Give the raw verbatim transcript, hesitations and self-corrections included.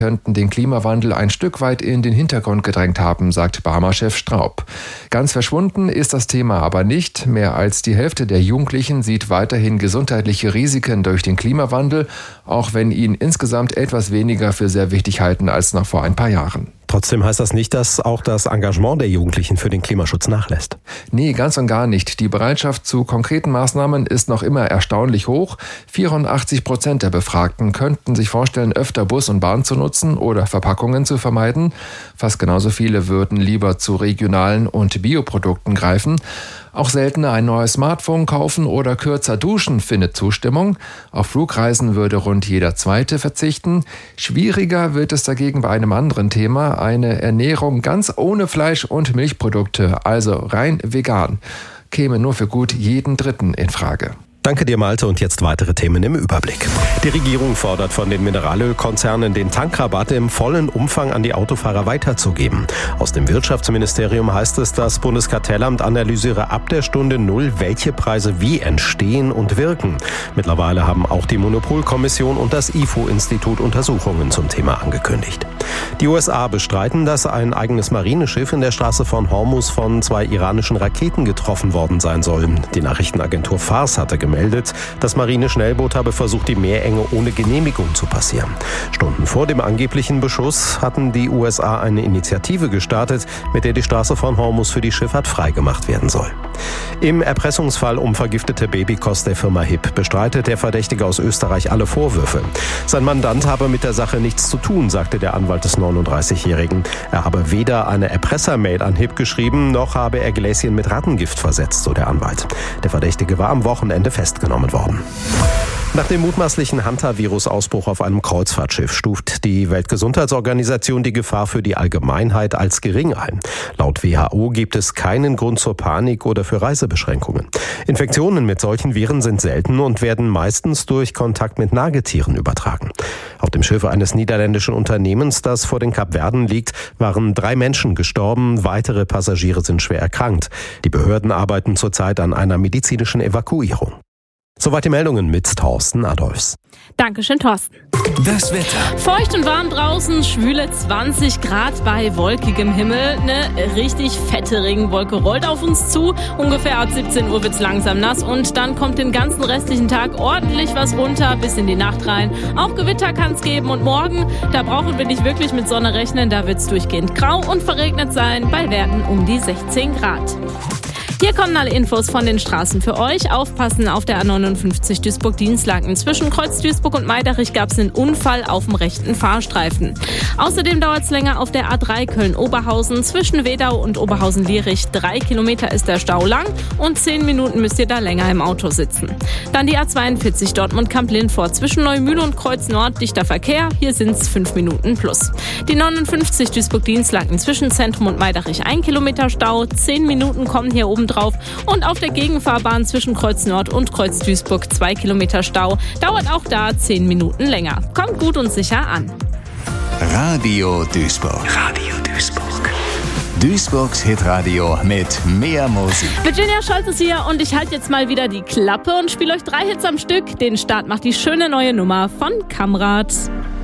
könnten den Klimawandel ein Stück weit in den Hintergrund gedrängt haben, sagt Barmer-Chef Straub. Ganz verschwunden ist das Thema aber nicht. Mehr als die Hälfte der Jugendlichen sieht weiterhin gesundheitliche Risiken durch den Klimawandel, auch wenn ihn insgesamt etwas weniger für sehr wichtig halten als noch vor ein paar Jahren. Trotzdem heißt das nicht, dass auch das Engagement der Jugendlichen für den Klimaschutz nachlässt. Nee, ganz und gar nicht. Die Bereitschaft zu konkreten Maßnahmen ist noch immer erstaunlich hoch. vierundachtzig Prozent der Befragten könnten sich vorstellen, öfter Bus und Bahn zu nutzen oder Verpackungen zu vermeiden. Fast genauso viele würden lieber zu regionalen und Bioprodukten greifen. Auch seltener ein neues Smartphone kaufen oder kürzer duschen findet Zustimmung. Auf Flugreisen würde rund jeder Zweite verzichten. Schwieriger wird es dagegen bei einem anderen Thema, eine Ernährung ganz ohne Fleisch und Milchprodukte, also rein vegan, käme nur für gut jeden Dritten in Frage. Danke dir, Malte, und jetzt weitere Themen im Überblick. Die Regierung fordert von den Mineralölkonzernen, den Tankrabatt im vollen Umfang an die Autofahrer weiterzugeben. Aus dem Wirtschaftsministerium heißt es, das Bundeskartellamt analysiere ab der Stunde Null, welche Preise wie entstehen und wirken. Mittlerweile haben auch die Monopolkommission und das I F O-Institut Untersuchungen zum Thema angekündigt. Die U S A bestreiten, dass ein eigenes Marineschiff in der Straße von Hormuz von zwei iranischen Raketen getroffen worden sein soll. Die Nachrichtenagentur Fars hatte gemeldet, das Marineschnellboot habe versucht, die Meerenge ohne Genehmigung zu passieren. Stunden vor dem angeblichen Beschuss hatten die U S A eine Initiative gestartet, mit der die Straße von Hormuz für die Schifffahrt freigemacht werden soll. Im Erpressungsfall um vergiftete Babykost der Firma Hipp bestreitet der Verdächtige aus Österreich alle Vorwürfe. Sein Mandant habe mit der Sache nichts zu tun, sagte der Anwalt des neununddreißigjährigen. Er habe weder eine Erpressermail an Hipp geschrieben, noch habe er Gläschen mit Rattengift versetzt, so der Anwalt. Der Verdächtige war am Wochenende festgenommen worden. Nach dem mutmaßlichen Hantavirus-Ausbruch auf einem Kreuzfahrtschiff stuft die Weltgesundheitsorganisation die Gefahr für die Allgemeinheit als gering ein. Laut W H O gibt es keinen Grund zur Panik oder für Reisebeschränkungen. Infektionen mit solchen Viren sind selten und werden meistens durch Kontakt mit Nagetieren übertragen. Auf dem Schiff eines niederländischen Unternehmens, das vor den Kapverden liegt, waren drei Menschen gestorben, weitere Passagiere sind schwer erkrankt. Die Behörden arbeiten zurzeit an einer medizinischen Evakuierung. Soweit die Meldungen mit Thorsten Adolfs. Dankeschön, Thorsten. Das Wetter. Feucht und warm draußen, schwüle zwanzig Grad bei wolkigem Himmel. Eine richtig fette Regenwolke rollt auf uns zu. Ungefähr ab siebzehn Uhr wird's langsam nass und dann kommt den ganzen restlichen Tag ordentlich was runter, bis in die Nacht rein. Auch Gewitter kann's geben und morgen, da brauchen wir nicht wirklich mit Sonne rechnen. Da wird's durchgehend grau und verregnet sein, bei Werten um die sechzehn Grad. Hier kommen alle Infos von den Straßen für euch. Aufpassen auf der A neunundfünfzig Duisburg-Dienstlaken. Zwischen Kreuz Duisburg und Meiderich gab es einen Unfall auf dem rechten Fahrstreifen. Außerdem dauert es länger auf der A drei Köln-Oberhausen. Zwischen Wedau und Oberhausen-Lierich drei Kilometer ist der Stau lang und zehn Minuten müsst ihr da länger im Auto sitzen. Dann die A zweiundvierzig Dortmund-Kamp-Lindfort. Zwischen Neumühle und Kreuz Nord dichter Verkehr. Hier sind es fünf Minuten plus. Die neunundfünfzig Duisburg-Dienstlaken. Zwischen Zentrum und Meiderich ein Kilometer Stau. zehn Minuten kommen hier oben drauf. Und auf der Gegenfahrbahn zwischen Kreuz Nord und Kreuz Duisburg zwei Kilometer Stau. Dauert auch da zehn Minuten länger. Kommt gut und sicher an. Radio Duisburg. Radio Duisburg. Duisburgs Hitradio mit mehr Musik. Virginia Scholz ist hier und ich halte jetzt mal wieder die Klappe und spiele euch drei Hits am Stück. Den Start macht die schöne neue Nummer von Kamrat.